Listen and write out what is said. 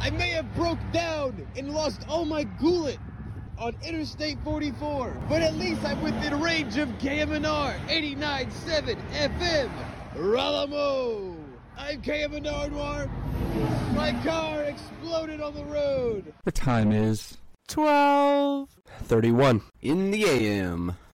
I may have broke down and lost all my gullet on Interstate 44, but at least I'm within range of KMNR 89.7 FM, Ralamo. I'm KMNR Noir. My car exploded on the road. The time is 12:31 in the AM.